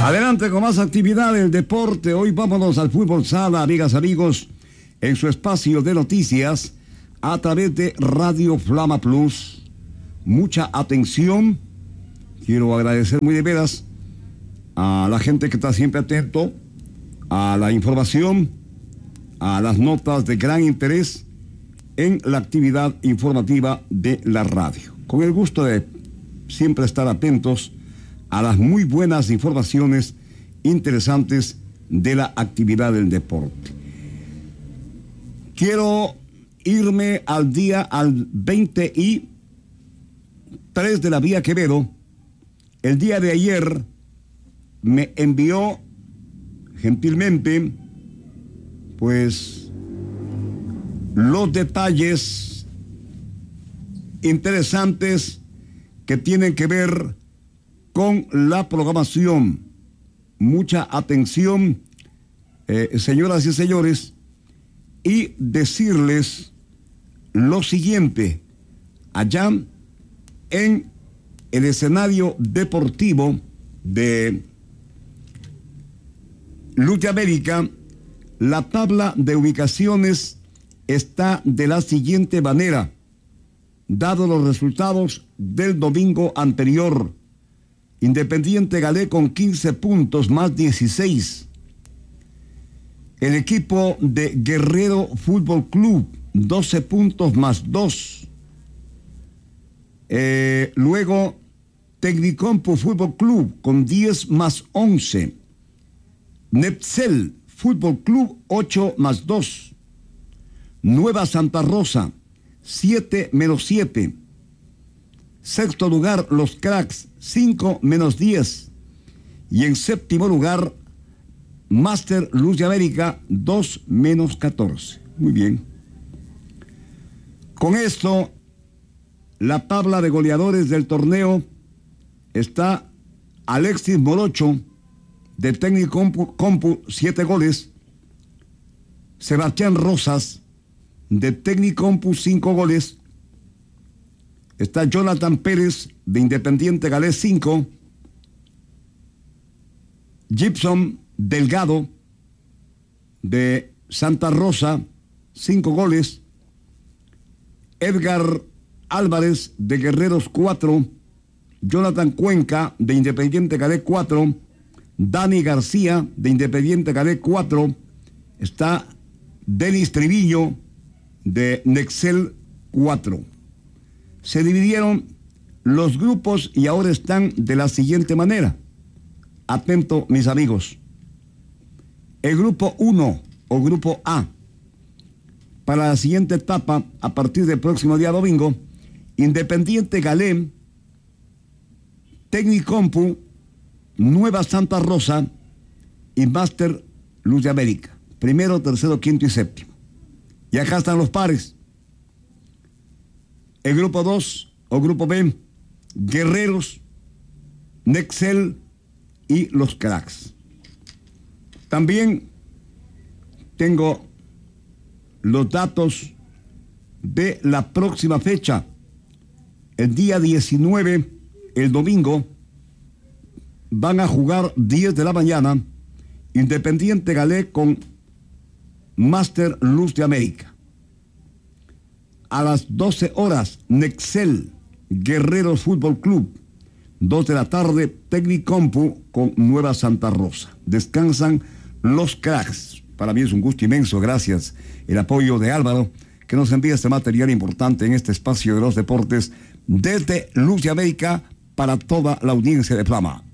Adelante con más actividad del deporte. Hoy vámonos al fútbol sala, amigas, amigos, en su espacio de noticias a través de Radio Flama Plus. Mucha atención. Quiero agradecer muy de veras a la gente que está siempre atento a la información, a las notas de gran interés en la actividad informativa de la radio. Con el gusto de siempre estar atentos a las muy buenas informaciones interesantes de la actividad del deporte. Quiero irme al 23 de la Vía Quevedo. El día de ayer me envió gentilmente, pues, los detalles interesantes que tienen que ver con la programación. Mucha atención, señoras y señores, y decirles lo siguiente: allá en el escenario deportivo de Luz de América, la tabla de ubicaciones está de la siguiente manera, dado los resultados del domingo anterior. Independiente Galé con 15 puntos más 16. El equipo de Guerrero Fútbol Club, 12 puntos más 2. Luego, Tecnicompu Fútbol Club con 10 más 11. Nepsel Fútbol Club, 8 más 2. Nueva Santa Rosa, 7 menos 7. Sexto lugar, Los Cracks, 5 menos 10. Y en séptimo lugar, Máster Luz de América, 2 menos 14. Muy bien. Con esto, la tabla de goleadores del torneo está Alexis Morocho, de Tecnicompu, 7 goles. Sebastián Rosas, de Tecnicompu, 5 goles. Está Jonathan Pérez, de Independiente Galés, 5. Gibson Delgado, de Santa Rosa, 5 goles. Edgar Álvarez, de Guerreros, 4. Jonathan Cuenca, de Independiente Galés, 4. Dani García, de Independiente Galés, 4. Está Denis Triviño, de Nexel, 4. Se dividieron los grupos y ahora están de la siguiente manera. Atento, mis amigos. El grupo 1 o grupo A, para la siguiente etapa, a partir del próximo día domingo, Independiente Galé, Tecnicompu, Nueva Santa Rosa y Máster Luz de América. Primero, tercero, quinto y séptimo. Y acá están los pares. El grupo 2 o grupo B, Guerreros, Nexel y Los Cracks. También tengo los datos de la próxima fecha. El día 19, el domingo, van a jugar 10 de la mañana Independiente Galé con Máster Luz de América. A las 12 horas, Nexel, Guerreros Fútbol Club. 2 de la tarde, Tecnicompu con Nueva Santa Rosa. Descansan Los Cracks. Para mí es un gusto inmenso, gracias. El apoyo de Álvaro, que nos envía este material importante en este espacio de los deportes desde Luz de América para toda la audiencia de Flama.